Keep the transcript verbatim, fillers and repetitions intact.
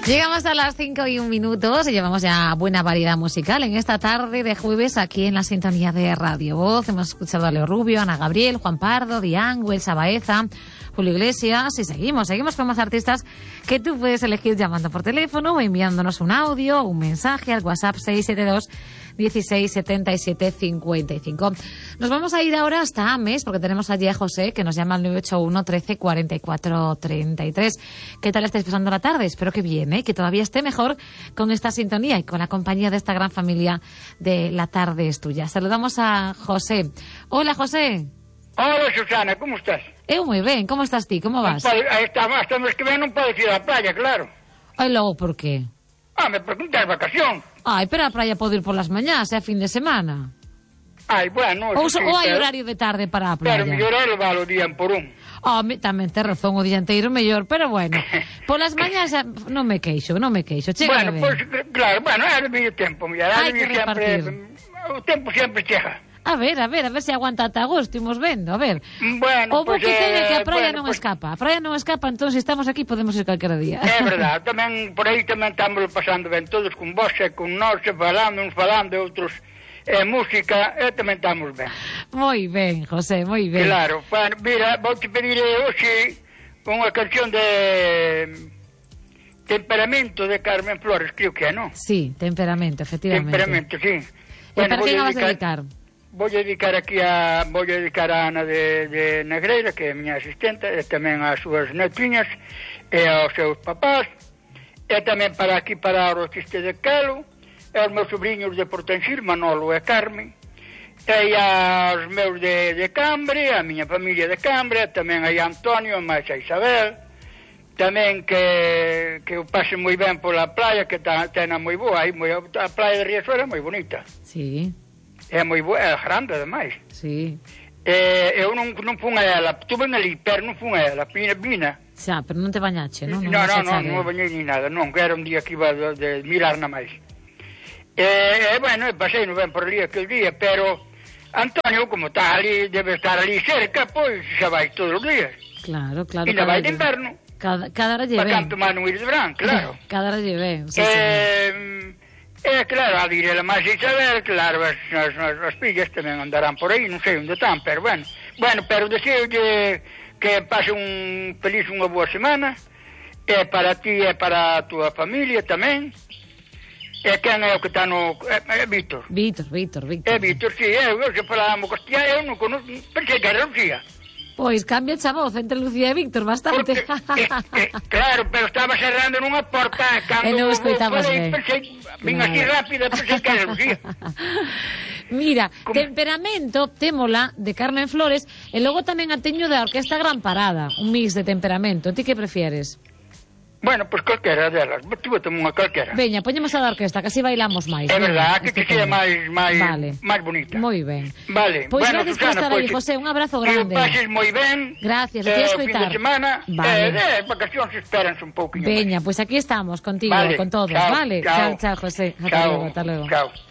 Llegamos a las cinco y un minutos y llevamos ya buena variedad musical en esta tarde de jueves aquí en la sintonía de Radio Voz. Hemos escuchado a Leo Rubio, Ana Gabriel, Juan Pardo, Diango, Elsa Baeza, Julio Iglesias y seguimos, seguimos con más artistas que tú puedes elegir llamando por teléfono o enviándonos un audio o un mensaje al WhatsApp seis siete dos, dieciséis, setenta y siete, cincuenta y cinco. Nos vamos a ir ahora hasta Ames porque tenemos allí a José que nos llama al nueve ocho uno, trece, cuarenta y cuatro, treinta y tres. ¿Qué tal estáis pasando la tarde? Espero que bien, ¿eh? Que todavía esté mejor con esta sintonía y con la compañía de esta gran familia de La Tarde es Tuya. Saludamos a José. Hola, José. Hola, Susana, como estás? Eu moi ben, como estás ti? Como vas? Pode, está, hasta nos que ven non podes ir á playa, claro. Ai, logo, por qué? Ah, me preguntas vacación. Ai, pero a praia pode ir por las mañás, é a fin de semana. Ai, bueno... Ou, sí, ou hai pero, horario de tarde para a playa? Pero mellor é levar o día en por un. Oh, me, tamén te razón, o día inteiro mellor, pero bueno, polas mañás non me queixo, non me queixo, chega Bueno, ben. pois, pues, claro, bueno, é de medio tempo, mira, hai que repartir. O tempo sempre chega. A ver, a ver, a ver se aguanta ata agosto, imos vendo, a ver. Bueno, o bo pues, que ten é que a praia bueno, non pues, escapa, a praia non escapa, entón se estamos aquí podemos ir calquera día. É verdade, tamén, por aí tamén estamos pasando ben todos con vos e con nós, e falando, uns falando, e outros eh, música, e tamén estamos ben. Moi ben, José, moi ben. Claro, bueno, mira, vou te pedir hoxe unha canción de Temperamento de Carmen Flores, creo que é, non? Sí, Temperamento, efectivamente. Temperamento, sí. E bueno, para quen a vas a dedicar? Vou dedicar aquí a vou dedicar a Ana de, de Negreira, que é a miña asistente, e tamén ás súas netiñas e aos seus papás, e tamén para aquí para o Rociste de Calo, e aos meus sobrinhos de Portensil, Manolo e Carmen, e aos meus de, de Cambre, a miña familia de Cambre, tamén hai Antonio, máis a Isabel, tamén que, que o pase moi ben pola playa, que ta, tena moi boa, aí moi, a playa de Riachuelo é moi bonita. Sí. É moi boa, é grande, ademais. Sí. Eh, eu non, non fun a ela, tuve ali, pero non fun a ela, vina, vina. Xa, pero non te bañache, non? Non, non, non, non me bañei ni nada, non, que era un día que iba de, de mirar na máis. E, eh, bueno, pasei non ben por ali aquel día, pero Antonio, como está ali, debe estar ali cerca, pois xa vai todos os días. Claro, claro. E non vai de inverno. Cada, cada hora lle Para ven. canto máis non ir de verán, claro. Cada hora lle ven, sí, eh, é claro, a dire a máis Isabel, claro, as, as, as, as pillas tamén andarán por aí, non sei onde están, pero bueno. Bueno, pero deseo que pase un feliz, unha boa semana, e para ti e para a tua familia tamén. E quen é o que está no... É, é Víctor. Víctor, Víctor, Víctor. É Víctor, sí, eu, eu se falábamos costilla, eu non conozco, pensei que era Lucía. Pois cambia a voz entre Lucía e Víctor bastante. Porque, eh, eh, claro, pero estaba cerrando nunha porta cando e non escoitabas ben. Pensei, vin así rápida, pensei que era Lucía. Mira, Como... Temperamento, témola, de Carmen Flores, e logo tamén a teño da Orquesta Gran Parada, un mix de Temperamento. Ti que prefieres? Bueno, pois pues calquera delas, tivo tomar unha calquera. Veña, poñemos a da orquesta, que así bailamos máis. É verdade, que que sea máis máis vale. máis bonita. Moi ben. Vale. Pois bueno, gracias por estar aí, José, un abrazo grande. Que pases moi ben. Gracias, eh, aquí a escoitar. Fin de semana, vale. eh, eh, vacacións esperanse un pouquinho. Veña, pois pues aquí estamos contigo, vale. con todos, chao, vale? Chao, chao, chao, José. Hasta chao, luego, hasta luego. Chao.